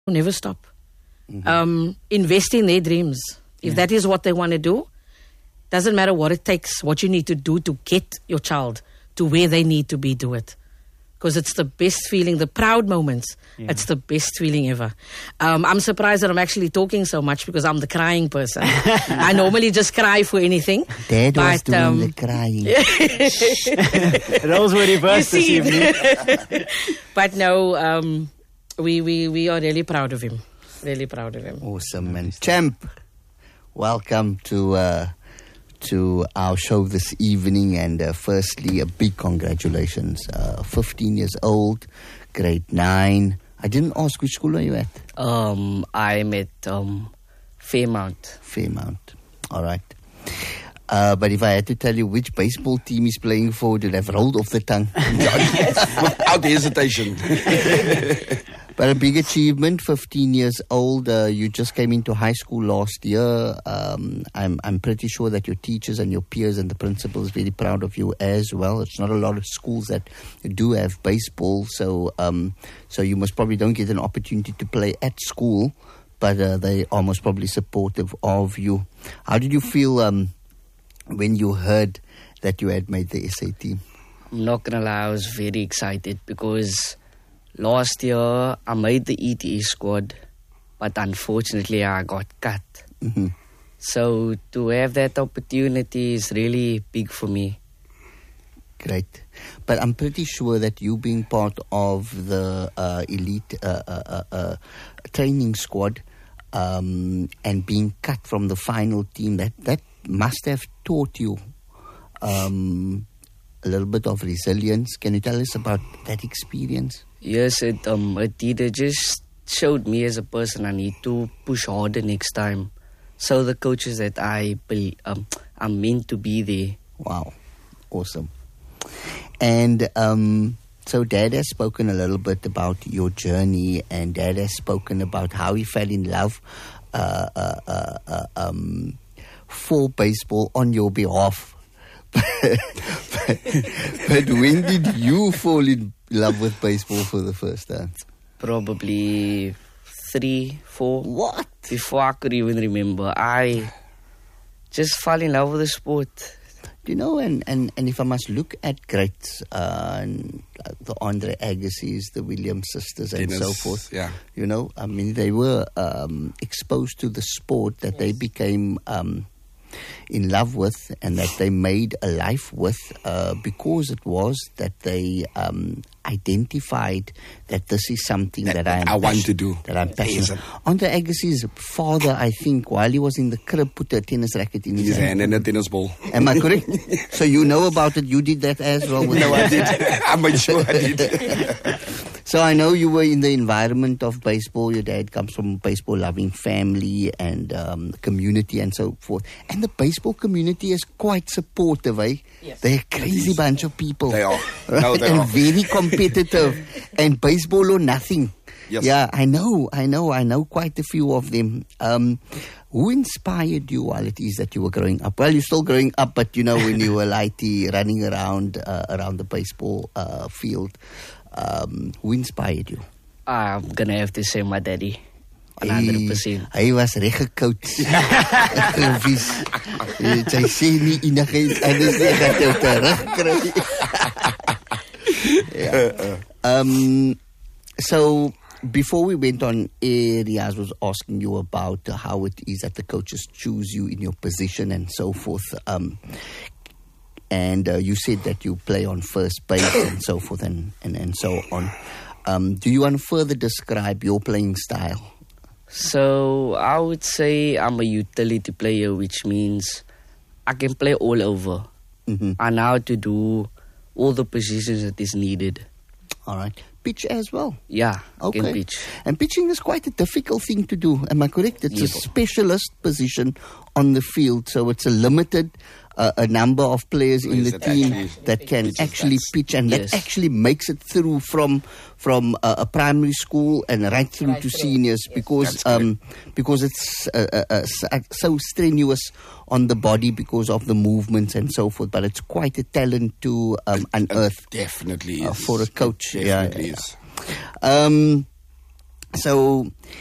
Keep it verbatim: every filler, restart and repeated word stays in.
never stop. Mm-hmm. Um, invest in their dreams. If yeah. that is what they want to do, doesn't matter what it takes, what you need to do to get your child to where they need to be, do it. Because it's the best feeling, the proud moments. Yeah. It's the best feeling ever. Um, I'm surprised that I'm actually talking so much because I'm the crying person. I normally just cry for anything. Dad but, was doing um, the crying. Roles were reversed this evening. But no, um, we, we, we are really proud of him. Really proud of him. Awesome, man. Champ, welcome to... Uh, to our show this evening, and uh, firstly a big congratulations. uh, fifteen years old, grade nine. I didn't ask, which school are you at? Um, I'm at um, Fairmount. Fairmount, alright. Uh, but if I had to tell you which baseball team he's playing for, it would have rolled off the tongue. Without hesitation. But a big achievement, fifteen years old. Uh, you just came into high school last year. Um, I'm I'm pretty sure that your teachers and your peers and the principal is very proud of you as well. It's not a lot of schools that do have baseball, so um, so you most probably don't get an opportunity to play at school, but uh, they are most probably supportive of you. How did you feel um, when you heard that you had made the S A team? I'm not gonna lie, I was very excited because last year, I made the E T E squad, but unfortunately, I got cut. Mm-hmm. So to have that opportunity is really big for me. Great. But I'm pretty sure that you being part of the uh, elite uh, uh, uh, training squad um, and being cut from the final team, that, that must have taught you um, a little bit of resilience. Can you tell us about that experience? Yes, it, um, it did. It just showed me as a person I need to push harder next time. So the coaches that I um, I'm meant to be there. Wow, awesome. And um, so Dad has spoken a little bit about your journey, and Dad has spoken about how he fell in love uh, uh, uh, uh, um, for baseball on your behalf. but, but when did you fall in love with baseball for the first time? Probably three, four. What? Before I could even remember. I just fell in love with the sport. You know, and, and, and if I must look at greats, uh, and, uh, the Andre Agassiz, the Williams sisters, and Dennis, so forth, yeah. You know, I mean, they were um, exposed to the sport that yes. they became um, in love with, and that they made a life with, uh, because it was that they um, identified that this is something that, that, that I, I want to do. That I'm passionate. Andre Agassi's father, I think, while he was in the crib, put a tennis racket in his, his hand. hand and a tennis ball. Am I correct? So you know about it. You did that as well. No, I did. I'm sure I did. So I know you were in the environment of baseball. Your dad comes from a baseball-loving family and um, community and so forth. And the baseball community is quite supportive, eh? Yes. They're a crazy bunch of people. They are. Right? No, they and are. very competitive. And baseball or nothing. Yes. Yeah, I know, I know, I know quite a few of them. Um, who inspired you while it is that you were growing up? Well, you're still growing up, but you know, when you were lighty, running around uh, around the baseball uh, field, um, who inspired you? I'm gonna have to say my daddy. one hundred percent. Hy, hy was reg gecoach. Vies. Jy sê nie enigheid anders nie dat jy terugkry. Yeah. Um, so before we went on air, Riaz was asking you about uh, how it is that the coaches choose you in your position and so forth. Um, and uh, you said that you play on first base and so forth and, and, and so on. Um, do you want to further describe your playing style? So I would say I'm a utility player, which means I can play all over. Mm-hmm. I know how to do all the positions that is needed. All right. Pitch as well? Yeah, okay. I can pitch. And pitching is quite a difficult thing to do. Am I correct? It's Yes. a specialist position on the field, so it's a limited uh, a number of players in the that team actually that can pitches actually bats. pitch, and Yes. that actually makes it through from from uh, a primary school and right through Right to through. seniors, Yes. because That's um because it's uh, uh, uh, so strenuous on the body because of the movements and so forth. But it's quite a talent to um, unearth Definitely uh, is. for a coach. It Yeah, definitely yeah. is. Um, so